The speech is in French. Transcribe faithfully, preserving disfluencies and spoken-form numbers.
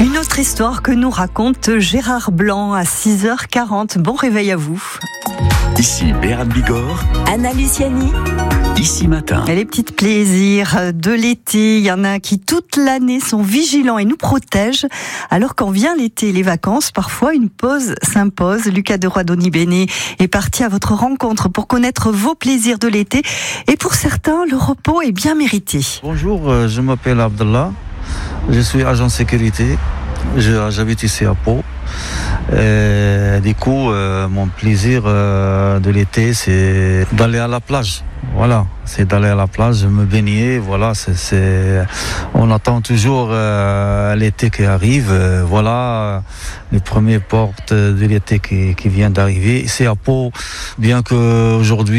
Une autre histoire que nous raconte Gérard Blanc à six heures quarante. Bon réveil à vous. Ici Béran Bigorre, Anna Luciani. Ici Matin. Et les petits plaisirs de l'été, il y en a qui toute l'année sont vigilants et nous protègent. Alors quand vient l'été et les vacances, parfois une pause s'impose. Lucas de Roy-Dony-Béné est parti à votre rencontre pour connaître vos plaisirs de l'été. Et pour certains, le repos est bien mérité. Bonjour, je m'appelle Abdallah. Je suis agent de sécurité. Je, j'habite ici à Pau. Et du coup, euh, mon plaisir euh, de l'été, c'est d'aller à la plage. Voilà, c'est d'aller à la plage, me baigner. Voilà, c'est, c'est... on attend toujours euh, l'été qui arrive. Euh, voilà, les premières portes de l'été qui, qui viennent d'arriver. C'est à Pau, bien qu'aujourd'hui